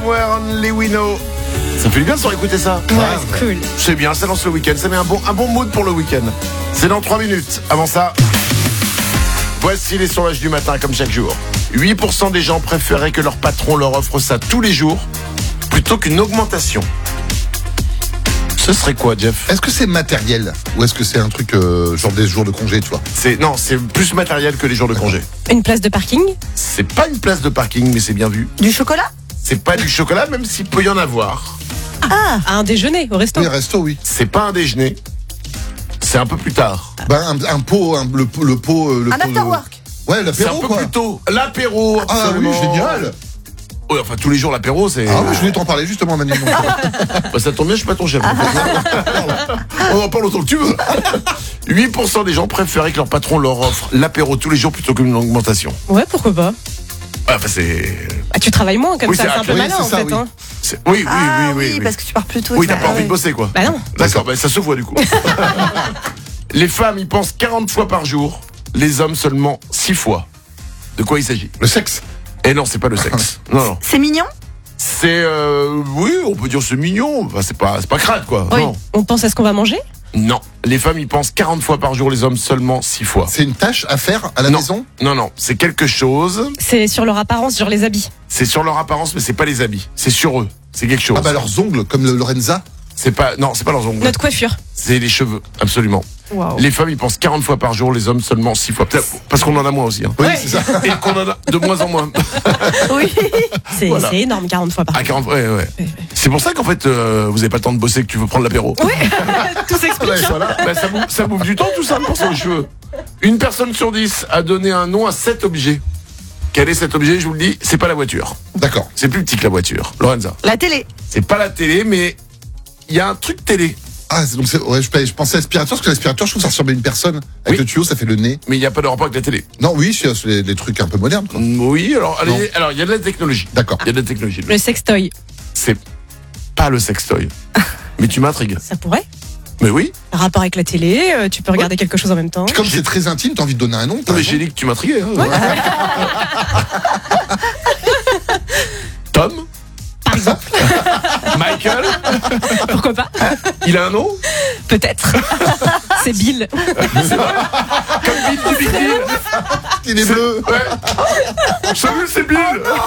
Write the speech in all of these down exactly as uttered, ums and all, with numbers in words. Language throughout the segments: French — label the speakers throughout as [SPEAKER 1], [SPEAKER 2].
[SPEAKER 1] Where only we know. Ça fait du bien de se réécouter ça.
[SPEAKER 2] Ouais, c'est cool.
[SPEAKER 1] C'est bien, ça lance le week-end. Ça met un bon, un bon mood pour le week-end. C'est dans trois minutes. Avant ça, voici les sondages du matin comme chaque jour. huit pour cent des gens préféraient que leur patron leur offre ça tous les jours plutôt qu'une augmentation. Ce serait quoi, Jeff?
[SPEAKER 3] Est-ce que c'est matériel ou est-ce que c'est un truc euh, genre des jours de congé, tu vois?
[SPEAKER 1] C'est, non, c'est plus matériel que les jours de congé.
[SPEAKER 2] Une place de parking?
[SPEAKER 1] C'est pas une place de parking, mais c'est bien vu.
[SPEAKER 4] Du chocolat?
[SPEAKER 1] C'est pas du chocolat, même s'il peut y en avoir.
[SPEAKER 2] Ah, à un déjeuner au resto?
[SPEAKER 3] Oui, resto, oui.
[SPEAKER 1] C'est pas un déjeuner. C'est un peu plus tard.
[SPEAKER 3] Ben, un, un pot, un, le, le pot. euh, Le
[SPEAKER 4] Un
[SPEAKER 3] pot,
[SPEAKER 4] after
[SPEAKER 3] le-
[SPEAKER 4] work.
[SPEAKER 3] Ouais,
[SPEAKER 1] C'est un
[SPEAKER 3] l'apéro,
[SPEAKER 1] peu
[SPEAKER 3] quoi.
[SPEAKER 1] plus tôt. L'apéro,
[SPEAKER 3] Ah oui,
[SPEAKER 1] absolument.
[SPEAKER 3] génial.
[SPEAKER 1] Oui, enfin, tous les jours, l'apéro, c'est...
[SPEAKER 3] Ah oui, je voulais t'en parler justement, Manu. donc.
[SPEAKER 1] Bah, ça tombe bien, je suis pas ton chef. On en parle autant que tu veux. huit pour cent des gens préféraient que leur patron leur offre l'apéro tous les jours plutôt qu'une augmentation.
[SPEAKER 2] Ouais, pourquoi pas?
[SPEAKER 1] Ouais, enfin, c'est...
[SPEAKER 2] Bah, tu travailles moins comme
[SPEAKER 1] Oui,
[SPEAKER 2] ça,
[SPEAKER 1] c'est
[SPEAKER 2] c'est un peu
[SPEAKER 3] oui,
[SPEAKER 2] malin
[SPEAKER 3] c'est
[SPEAKER 2] en
[SPEAKER 3] ça,
[SPEAKER 2] fait.
[SPEAKER 3] oui.
[SPEAKER 2] Hein.
[SPEAKER 1] c'est- Oui, oui,
[SPEAKER 4] Ah
[SPEAKER 1] oui, oui, oui.
[SPEAKER 4] parce que tu pars plus tôt.
[SPEAKER 1] Oui,
[SPEAKER 4] et
[SPEAKER 1] t'as
[SPEAKER 4] ça-
[SPEAKER 1] pas envie
[SPEAKER 4] ouais.
[SPEAKER 1] de bosser, quoi.
[SPEAKER 2] Bah non.
[SPEAKER 1] D'accord, bah, ça se voit du coup. Les femmes y pensent quarante fois par jour, les hommes seulement six fois. De quoi il s'agit?
[SPEAKER 3] Le sexe.
[SPEAKER 1] Et non, c'est pas le sexe. Non, non.
[SPEAKER 4] C'est mignon?
[SPEAKER 1] C'est, euh, oui, on peut dire c'est mignon. Enfin, c'est pas, c'est pas crade, quoi.
[SPEAKER 2] Oui.
[SPEAKER 1] Non.
[SPEAKER 2] On pense à ce qu'on va manger?
[SPEAKER 1] Non. Les femmes y pensent quarante fois par jour, les hommes seulement six fois.
[SPEAKER 3] C'est une tâche à faire à la
[SPEAKER 1] Non.
[SPEAKER 3] maison.
[SPEAKER 1] Non, non. C'est quelque chose.
[SPEAKER 2] C'est sur leur apparence, sur les habits.
[SPEAKER 1] C'est sur leur apparence, mais c'est pas les habits. C'est sur eux. C'est quelque chose.
[SPEAKER 3] Ah bah leurs ongles, comme le Lorenza.
[SPEAKER 1] C'est pas, non, c'est pas leurs ongles.
[SPEAKER 2] Notre coiffure.
[SPEAKER 1] C'est les cheveux, absolument.
[SPEAKER 2] Waouh.
[SPEAKER 1] Les femmes y pensent quarante fois par jour, les hommes seulement six fois. Peut-être parce qu'on en a moins aussi. Hein.
[SPEAKER 3] Oui,
[SPEAKER 2] Ouais.
[SPEAKER 3] c'est ça.
[SPEAKER 1] Et qu'on en a de moins en moins.
[SPEAKER 4] Oui.
[SPEAKER 2] C'est
[SPEAKER 1] Voilà.
[SPEAKER 2] c'est énorme, quarante fois par
[SPEAKER 1] À
[SPEAKER 2] jour.
[SPEAKER 1] quarante, ouais, ouais. C'est pour ça qu'en fait, euh, vous avez pas le temps de bosser, que tu veux prendre l'apéro.
[SPEAKER 2] Oui, tout s'explique.
[SPEAKER 1] Ouais, voilà. Bah, ça, bouffe, ça bouffe du temps, tout ça, pour ça aux cheveux. Une personne sur dix a donné un nom à cet objet. Quel est cet objet? Je vous le dis, c'est pas la voiture.
[SPEAKER 3] D'accord.
[SPEAKER 1] C'est plus petit que la voiture. Lorenza.
[SPEAKER 4] La télé.
[SPEAKER 1] C'est pas la télé, mais il y a un truc télé.
[SPEAKER 3] Ah, c'est- donc c'est, ouais, je, je pensais à aspirateur, parce que l'aspirateur, je trouve que ça ressemble à une personne. Avec
[SPEAKER 1] Oui.
[SPEAKER 3] le tuyau, ça fait le nez.
[SPEAKER 1] Mais il n'y a pas de rapport avec la télé.
[SPEAKER 3] Non, oui, c'est c'est les, les trucs un peu modernes, quoi.
[SPEAKER 1] Oui, alors,
[SPEAKER 3] Non.
[SPEAKER 1] allez, alors il y a de la technologie.
[SPEAKER 3] D'accord.
[SPEAKER 1] Il y a de la technologie.
[SPEAKER 2] Le sextoy,
[SPEAKER 1] C'est pas le sextoy. Mais tu m'intrigues.
[SPEAKER 2] ça pourrait.
[SPEAKER 1] Mais oui.
[SPEAKER 2] Rapport avec la télé, euh, tu peux regarder quelque chose en même temps.
[SPEAKER 3] Puis comme c'est très intime, t'as envie de donner un nom. t'as
[SPEAKER 1] Non, mais
[SPEAKER 3] raison.
[SPEAKER 1] j'ai dit que tu m'intriguais. Hein. Tom.
[SPEAKER 2] Par exemple,
[SPEAKER 1] Michael.
[SPEAKER 2] pourquoi pas?
[SPEAKER 1] Il a un nom.
[SPEAKER 2] Peut-être. C'est Bill.
[SPEAKER 1] Comme Bill du Big Deal.
[SPEAKER 3] Il est bleu.
[SPEAKER 1] Ouais. Salut, c'est Bill.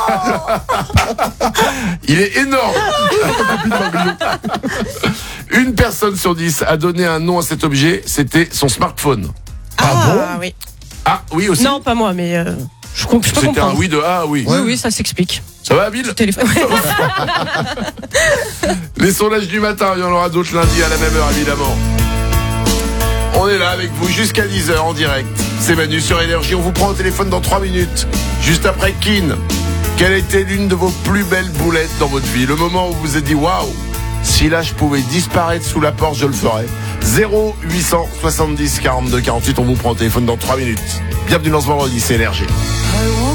[SPEAKER 1] Il est énorme. Une personne sur dix a donné un nom à cet objet. C'était son smartphone.
[SPEAKER 2] Ah, oui.
[SPEAKER 1] Ah oui aussi.
[SPEAKER 2] Non, pas moi, mais euh, je, comp- je peux
[SPEAKER 1] C'était un
[SPEAKER 2] comprendre.
[SPEAKER 1] oui de ah oui.
[SPEAKER 2] Oui, oui, ça s'explique.
[SPEAKER 1] Ça va, Bill?
[SPEAKER 2] Téléphone.
[SPEAKER 1] Les sondages du matin, il y en aura d'autres lundi à la même heure, évidemment. On est là avec vous jusqu'à dix heures en direct. C'est Manu sur Énergie. On vous prend au téléphone dans trois minutes. Juste après Keane. Quelle était l'une de vos plus belles boulettes dans votre vie? Le moment où vous vous êtes dit waouh, si là je pouvais disparaître sous la porte, je le ferais. zéro huit cent soixante-dix quarante-deux quarante-huit. On vous prend au téléphone dans trois minutes. Bienvenue dans ce vendredi, c'est Énergie.